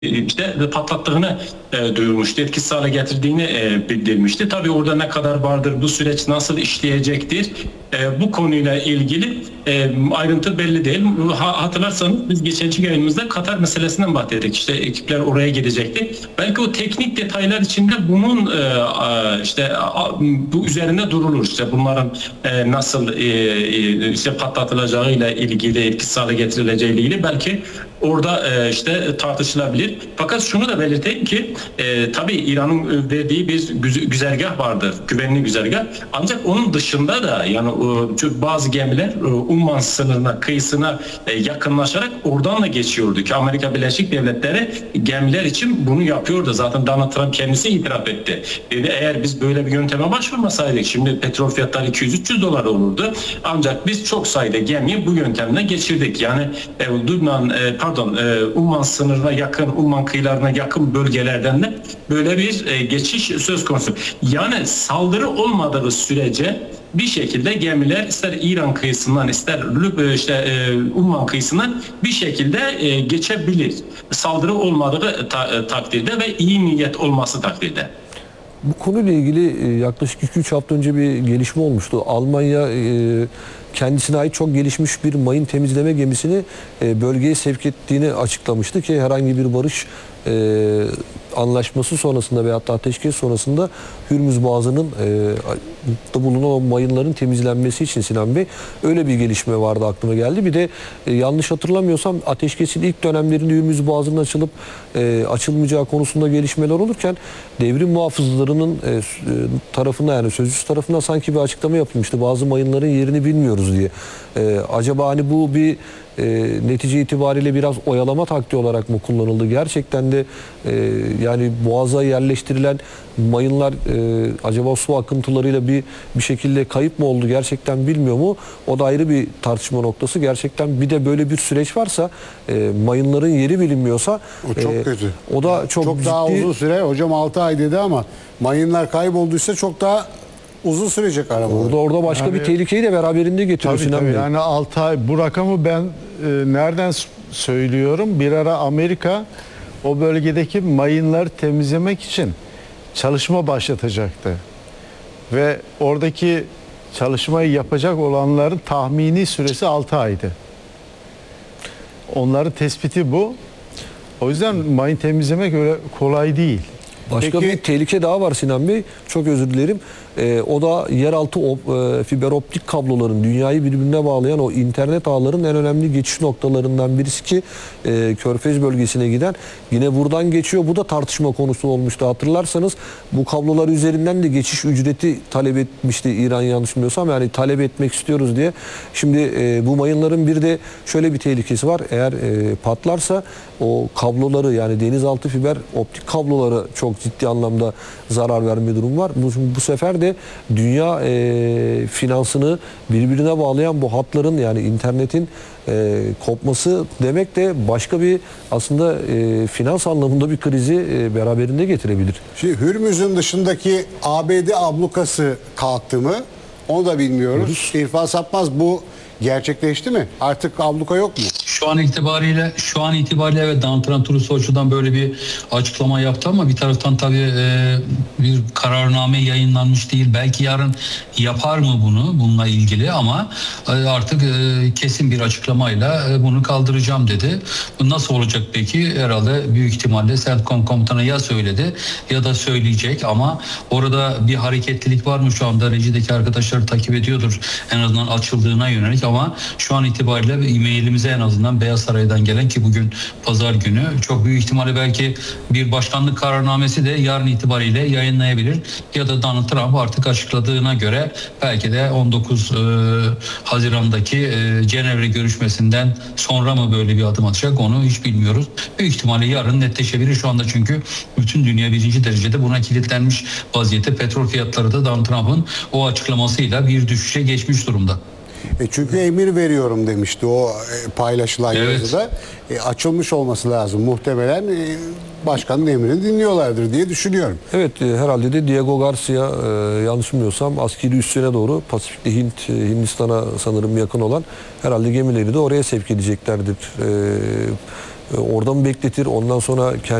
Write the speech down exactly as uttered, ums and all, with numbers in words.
işte patlattığını e, duyurmuştu, etkisiz hale getirdiğini e, bildirmişti. Tabii orada ne kadar vardır, bu süreç nasıl işleyecektir, e, bu konuyla ilgili e, ayrıntı belli değil. Ha, hatırlarsanız biz geçenki yayınımızda Katar meselesinden bahsettik. İşte ekipler oraya gidecekti. Belki o teknik detaylar içinde bunun e, işte bu üzerinde durulur. İşte bunların e, nasıl e, işte patlatılacağıyla ilgili, etkisiz hale getirileceğiyle ilgili belki orada e, işte tartışılabilir. Fakat şunu da belirteyim ki e, tabii İran'ın verdiği bir güzergah vardır, güvenli güzergah. Ancak onun dışında da yani e, bazı gemiler e, Umman sınırına, kıyısına e, yakınlaşarak oradan da geçiyordu ki Amerika Birleşik Devletleri gemiler için bunu yapıyordu. Zaten Donald Trump kendisi itiraf etti. Dedi, eğer biz böyle bir yönteme başvurmasaydık şimdi petrol fiyatları iki yüz üç yüz dolar olurdu. Ancak biz çok sayıda gemiyi bu yöntemle geçirdik. Yani e, Lübnan, e, pardon e, Umman sınırına yakın, Umman kıyılarına yakın bölgelerden de böyle bir e, geçiş söz konusu. Yani saldırı olmadığı sürece bir şekilde gemiler ister İran kıyısından ister işte e, Umman kıyısından bir şekilde e, geçebilir. Saldırı olmadığı ta, takdirde ve iyi niyet olması takdirde. Bu konuyla ilgili yaklaşık iki üç hafta önce bir gelişme olmuştu. Almanya kendisine ait çok gelişmiş bir mayın temizleme gemisini bölgeye sevk ettiğini açıklamıştı ki herhangi bir barış anlaşması sonrasında veyahut da ateşkes sonrasında Hürmüz Boğazı'nın da bulunan o mayınların temizlenmesi için Sinan Bey öyle bir gelişme vardı, aklıma geldi. Bir de e, yanlış hatırlamıyorsam ateşkesin ilk dönemlerinde Hürmüz Boğazı'nın açılıp e, açılmayacağı konusunda gelişmeler olurken devrim muhafızlarının e, tarafına yani sözcüsü tarafından sanki bir açıklama yapılmıştı. Bazı mayınların yerini bilmiyoruz diye. E, acaba hani bu bir E, netice itibariyle biraz oyalama taktiği olarak mı kullanıldı? Gerçekten de e, yani boğaza yerleştirilen mayınlar e, acaba su akıntılarıyla bir bir şekilde kayıp mı oldu? Gerçekten bilmiyor mu? O da ayrı bir tartışma noktası. Gerçekten bir de böyle bir süreç varsa e, mayınların yeri bilinmiyorsa o çok e, kötü. O da çok, çok ciddi. daha uzun süre. Hocam altı ay dedi ama mayınlar kaybolduysa çok daha uzun sürecek arama. Orada orada başka yani, bir tehlikeyi de beraberinde getiriyor tabii, Sinan tabii. Bey. Yani altı ay bu rakamı ben e, nereden söylüyorum? Bir ara Amerika o bölgedeki mayınları temizlemek için çalışma başlatacaktı. Ve oradaki çalışmayı yapacak olanların tahmini süresi altı aydı. Onların tespiti bu. O yüzden mayın temizlemek öyle kolay değil. Başka Peki, bir tehlike daha var Sinan Bey. Çok özür dilerim. Ee, o da yeraltı op, e, fiber optik kabloların dünyayı birbirine bağlayan o internet ağlarının en önemli geçiş noktalarından birisi ki e, Körfez bölgesine giden yine buradan geçiyor. Bu da tartışma konusu olmuştu. Hatırlarsanız bu kablolar üzerinden de geçiş ücreti talep etmişti İran, yanlış bilmiyorsam. Yani talep etmek istiyoruz diye. Şimdi e, bu mayınların bir de şöyle bir tehlikesi var. Eğer e, patlarsa o kabloları yani denizaltı fiber optik kabloları çok ciddi anlamda zarar verme durum var. Bu, bu sefer de dünya e, finansını birbirine bağlayan bu hatların yani internetin e, kopması demek de başka bir aslında e, finans anlamında bir krizi e, beraberinde getirebilir. Şimdi Hürmüz'ün dışındaki A B D ablukası kalktı mı? Onu da bilmiyoruz. Rus. İrfan Sapmaz, bu gerçekleşti mi? Artık abluka yok mu? Şu an itibariyle şu an itibariyle evet, Donald Trump Trusoçu'dan böyle bir açıklama yaptı ama bir taraftan tabii e, bir kararname yayınlanmış değil. Belki yarın yapar mı bunu bununla ilgili ama e, artık e, kesin bir açıklamayla e, bunu kaldıracağım dedi. Bu nasıl olacak peki? Herhalde büyük ihtimalle CENTCOM komutanı ya söyledi ya da söyleyecek ama orada bir hareketlilik var mı şu anda? Rejideki arkadaşlar takip ediyordur en azından açıldığına yönelik ama şu an itibariyle e-mailimize en azından Beyaz Saray'dan gelen ki bugün pazar günü çok büyük ihtimalle belki bir başkanlık kararnamesi de yarın itibariyle yayınlayabilir ya da Donald Trump artık açıkladığına göre belki de on dokuz Haziran'daki e, Cenevre görüşmesinden sonra mı böyle bir adım atacak onu hiç bilmiyoruz. Büyük ihtimalle yarın netleşebilir şu anda çünkü bütün dünya birinci derecede buna kilitlenmiş vaziyette. Petrol fiyatları da Donald Trump'ın o açıklamasıyla bir düşüşe geçmiş durumda. E çünkü emir veriyorum demişti o e, paylaşılan Evet. yazıda. E, açılmış olması lazım. Muhtemelen e, başkanın emrini dinliyorlardır diye düşünüyorum. Evet, e, herhalde de Diego Garcia e, yanlış bilmiyorsam askeri üssüne doğru Pasifik'te Hint, e, Hindistan'a sanırım yakın olan herhalde gemileri de oraya sevk edeceklerdir. E, e, orada mı bekletir? Ondan sonra kendi